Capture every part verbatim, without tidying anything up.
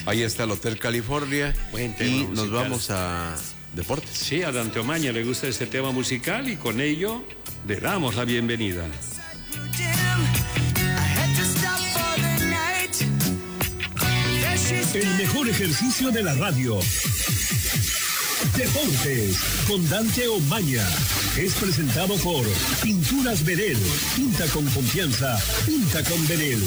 Ahí está el Hotel California. Buen tema y musical. nos vamos a deportes. Sí, a Dante Omaña le gusta este tema musical y con ello le damos la bienvenida. El mejor ejercicio de la radio. Deportes con Dante Omaña. Es presentado por Pinturas Verel. Pinta con confianza. Pinta con Verel.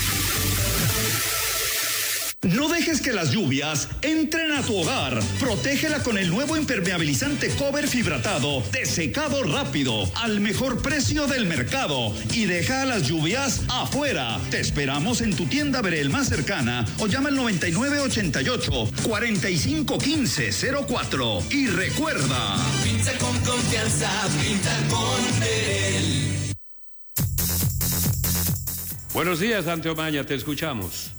No dejes que las lluvias entren a tu hogar. Protégela con el nuevo impermeabilizante Cover Fibratado de secado rápido al mejor precio del mercado y deja las lluvias afuera. Te esperamos en tu tienda Verel más cercana o llama al noventa y nueve ochenta y ocho, cuarenta y cinco quince cero cuatro y recuerda, pinta con confianza, pinta con Verel. Buenos días, Dante Omaña, te escuchamos.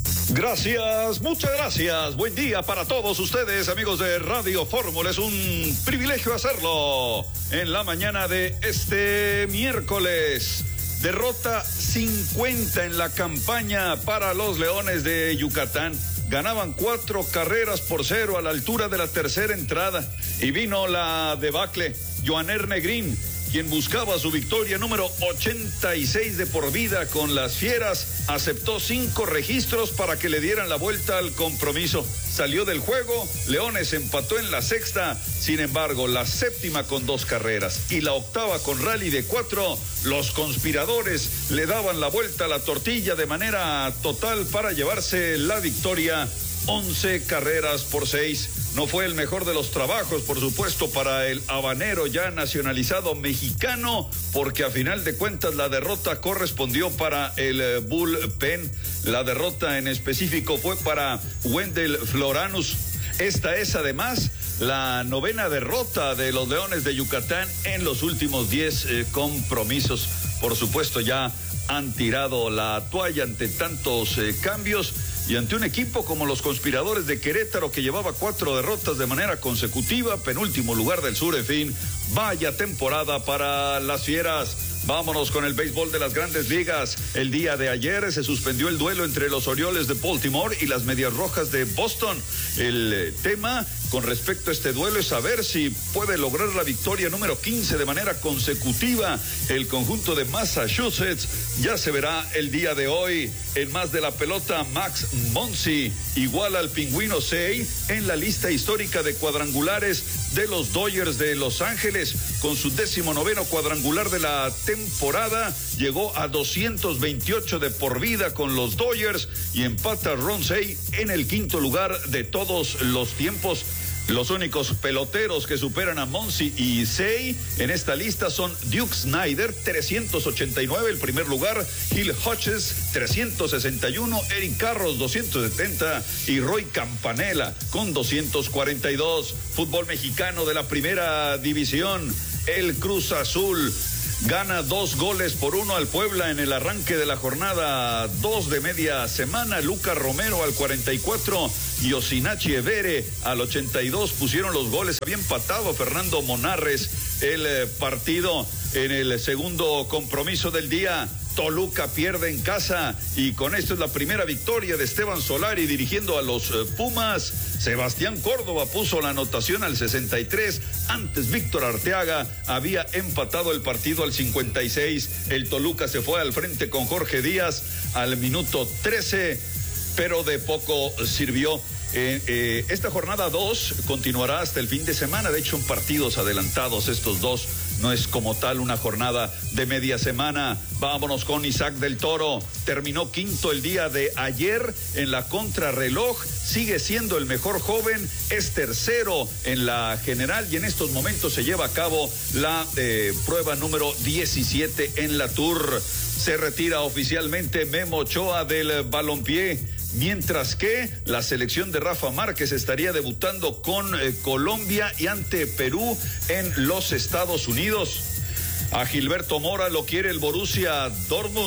Gracias, muchas gracias. Buen día para todos ustedes, amigos de Radio Fórmula. Es un privilegio hacerlo en la mañana de este miércoles. Derrota cincuenta en la campaña para los Leones de Yucatán. Ganaban cuatro carreras por cero a la altura de la tercera entrada. Y vino la debacle. Joaner Negrín, quien buscaba su victoria número ochenta y seis de por vida con las Fieras, aceptó cinco registros para que le dieran la vuelta al compromiso. Salió del juego, Leones empató en la sexta, sin embargo, la séptima con dos carreras y la octava con rally de cuatro, los conspiradores le daban la vuelta a la tortilla de manera total para llevarse la victoria. once carreras por seis. No fue el mejor de los trabajos, por supuesto, para el habanero ya nacionalizado mexicano, porque a final de cuentas la derrota correspondió para el eh, bullpen. La derrota en específico fue para Wendell Floranus. Esta es además la novena derrota de los Leones de Yucatán en los últimos diez eh, compromisos. Por supuesto, ya han tirado la toalla ante tantos eh, cambios. Y ante un equipo como los Conspiradores de Querétaro, que llevaba cuatro derrotas de manera consecutiva, penúltimo lugar del sur, en fin, vaya temporada para las Fieras. Vámonos con el béisbol de las Grandes Ligas. El día de ayer se suspendió el duelo entre los Orioles de Baltimore y las Medias Rojas de Boston. El eh, tema con respecto a este duelo es saber si puede lograr la victoria número quince de manera consecutiva. El conjunto de Massachusetts ya se verá el día de hoy. En más de la pelota, Max Muncy igual al Pingüino Sey en la lista histórica de cuadrangulares de los Dodgers de Los Ángeles. Con su décimo noveno cuadrangular de la temporada, llegó a doscientos veintiocho de por vida con los Dodgers y empata Ron Sey en el quinto lugar de todos los tiempos. Los únicos peloteros que superan a Muncy y Sey en esta lista son Duke Snider, trescientos ochenta y nueve, el primer lugar, Gil Hodges, trescientos sesenta y uno, Eric Carros, doscientos setenta y Roy Campanella con doscientos cuarenta y dos. Fútbol mexicano de la primera división, el Cruz Azul gana dos goles por uno al Puebla en el arranque de la jornada dos de media semana. Lucas Romero al cuarenta y cuatro y Osinachi Evere al ochenta y dos pusieron los goles. Había empatado Fernando Monarres el eh, partido en el segundo compromiso del día. Toluca pierde en casa y con esto es la primera victoria de Esteban Solari dirigiendo a los eh, Pumas. Sebastián Córdoba puso la anotación al sesenta y tres. Antes Víctor Arteaga había empatado el partido al cincuenta y seis. El Toluca se fue al frente con Jorge Díaz al minuto trece, pero de poco sirvió. Eh, eh, esta jornada dos continuará hasta el fin de semana. De hecho, son partidos adelantados estos dos. No es como tal una jornada de media semana. Vámonos con Isaac del Toro. Terminó quinto el día de ayer en la contrarreloj. Sigue siendo el mejor joven. Es tercero en la general y en estos momentos se lleva a cabo la eh, prueba número diecisiete en la Tour. Se retira oficialmente Memo Ochoa del balompié, mientras que la selección de Rafa Márquez estaría debutando con eh, Colombia y ante Perú en los Estados Unidos. A Gilberto Mora lo quiere el Borussia Dortmund.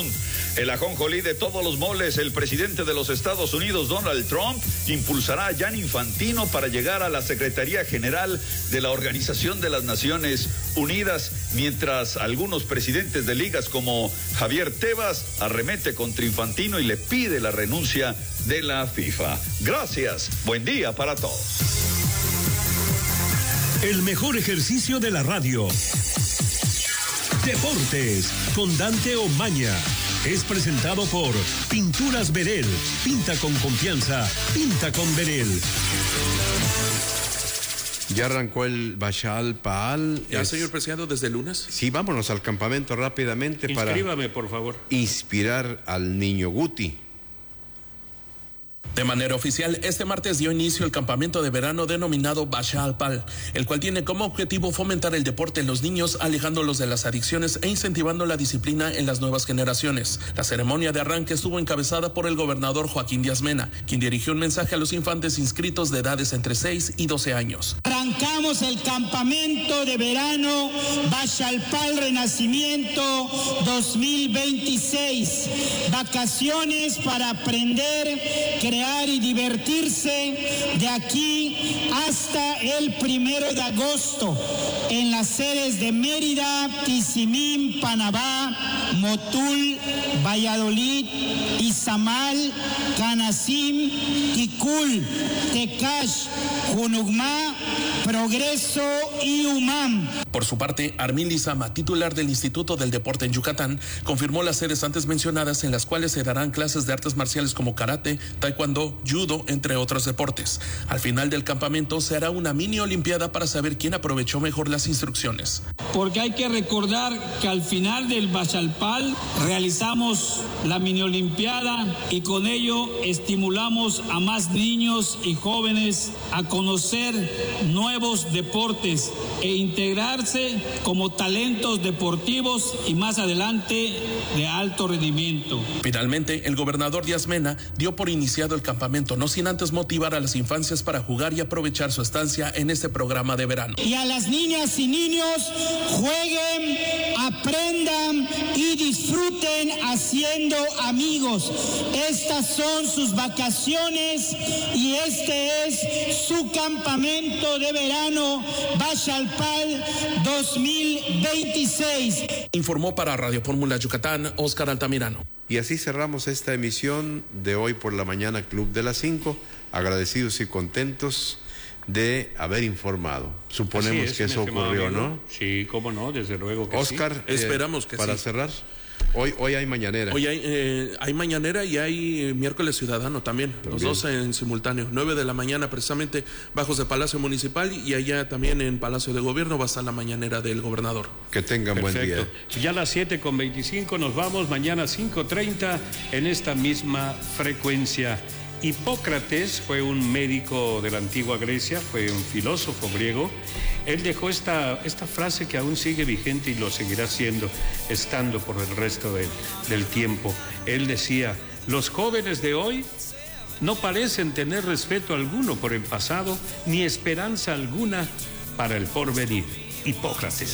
El ajonjolí de todos los moles, el presidente de los Estados Unidos, Donald Trump, impulsará a Gianni Infantino para llegar a la Secretaría General de la Organización de las Naciones Unidas, mientras algunos presidentes de ligas como Javier Tebas arremete contra Infantino y le pide la renuncia de la FIFA. Gracias, buen día para todos. El mejor ejercicio de la radio. Deportes con Dante Omaña. Es presentado por Pinturas Verel. Pinta con confianza. Pinta con Verel. Ya arrancó el Bashal Paal. Ya, es... señor presidente, desde el lunes. Sí, vámonos al campamento rápidamente. Inscríbame, para por favor. Inspirar al niño Guti. De manera oficial, este martes dio inicio el campamento de verano denominado Bashal Pal, el cual tiene como objetivo fomentar el deporte en los niños, alejándolos de las adicciones e incentivando la disciplina en las nuevas generaciones. La ceremonia de arranque estuvo encabezada por el gobernador Joaquín Díaz Mena, quien dirigió un mensaje a los infantes inscritos de edades entre seis y doce años. Arrancamos el campamento de verano Bashal Pal Renacimiento dos mil veintiséis. Vacaciones para aprender, crear y divertirse de aquí hasta el primero de agosto en las sedes de Mérida, Tizimín, Panamá, Motul, Valladolid, Izamal, Canacín, Ticul, Tecash, Junucmá, Progreso y Umam. Por su parte, Armin Lizama, titular del Instituto del Deporte en Yucatán, confirmó las sedes antes mencionadas en las cuales se darán clases de artes marciales como karate, taekwondo, judo, entre otros deportes. Al final del campamento se hará una mini olimpiada para saber quién aprovechó mejor las instrucciones. Porque hay que recordar que al final del Bashal Pal realizamos la mini olimpiada y con ello estimulamos a más niños y jóvenes a conocer nuevos deportes e integrarse como talentos deportivos y más adelante de alto rendimiento. Finalmente, el gobernador Díaz Mena dio por iniciado el campamento, no sin antes motivar a las infancias para jugar y aprovechar su estancia en este programa de verano. Y a las niñas y niños, jueguen, aprendan y disfruten haciendo amigos. Estas son sus vacaciones y este es su campamento de verano Bashal Pal dos mil veintiséis. Informó para Radio Fórmula Yucatán, Óscar Altamirano. Y así cerramos esta emisión de hoy por la mañana, Club de las cinco, agradecidos y contentos de haber informado. Suponemos es, que eso ocurrió, ¿no? Sí, cómo no, desde luego que Óscar, sí. eh, Esperamos que para sí. cerrar, hoy, hoy hay mañanera. Hoy hay, eh, hay mañanera y hay eh, miércoles ciudadano también, también, los dos en simultáneo, nueve de la mañana precisamente bajos de Palacio Municipal y allá también en Palacio de Gobierno va a estar la mañanera del gobernador. Que tengan Perfecto. buen día. Ya a las siete con veinticinco nos vamos, mañana cinco treinta en esta misma frecuencia. Hipócrates fue un médico de la antigua Grecia, fue un filósofo griego. Él dejó esta, esta frase que aún sigue vigente y lo seguirá siendo, estando por el resto de, del tiempo. Él decía, los jóvenes de hoy no parecen tener respeto alguno por el pasado, ni esperanza alguna para el porvenir. Hipócrates.